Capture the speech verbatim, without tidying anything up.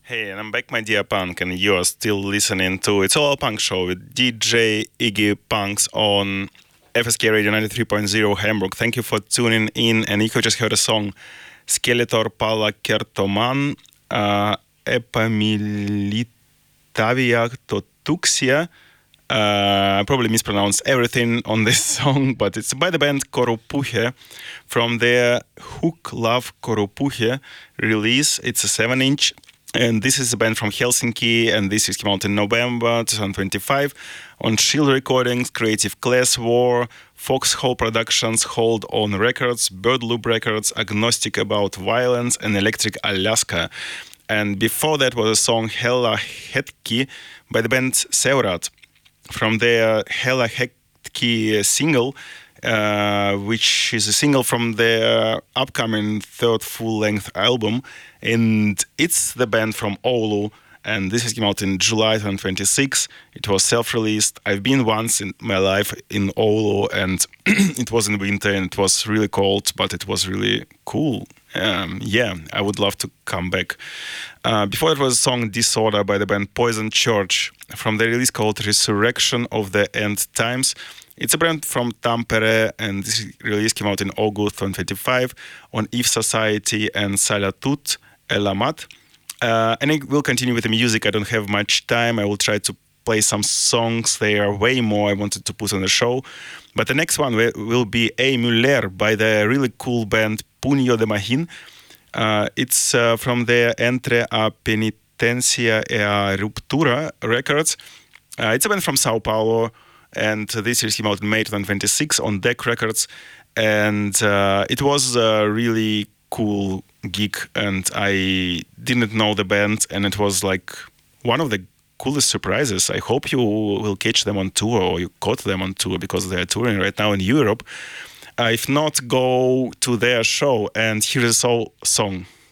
Hey, and I'm back, my dear punk, and you are still listening to It's All Punk Show with D J Iggy Punks on F S K Radio ninety-three point zero Hamburg. Thank you for tuning in, and you have just heard a song, Skeletor Pala Kertoman, uh, Epamilitavia Totuxia. Uh, I probably mispronounced everything on this song, but it's by the band Koropuhe from their Hook Love Koropuhe release. It's a seven inch. And this is a band from Helsinki, and this is came out in November twenty twenty-five on Shield Recordings, Creative Class War, Foxhole Productions, Hold On Records, Birdloop Records, Agnostic About Violence, and Electric Alaska. And before that was a song Hella Hetki by the band Seurat from their Hella Hetki single, uh, which is a single from their upcoming third full-length album. And it's the band from Oulu, and this has came out in July twenty twenty-six. It was self-released. I've been once in my life in Oulu, and it was in winter, and it was really cold, but it was really cool. Um, yeah, I would love to come back. Uh, before it was a song Disorder by the band Poison Church from the release called Resurrection of the End Times. It's a band from Tampere, and this release came out in August twenty twenty-five on Eve Society and Salatut Elamat. Uh, and I will continue with the music. I don't have much time. I will try to play some songs. There are way more I wanted to put on the show. But the next one will be A. Muller by the really cool band Punho de Mahin. Uh, it's uh, from their Entre a Penitencia e a Ruptura records. Uh, it's a band from Sao Paulo, and this year came out in May twenty twenty-six on Deck Records. And uh, it was a really cool gig, and I didn't know the band, and it was like one of the coolest surprises. I hope you will catch them on tour, or you caught them on tour, because they're touring right now in Europe. Uh, if not, go to their show and hear the soul song.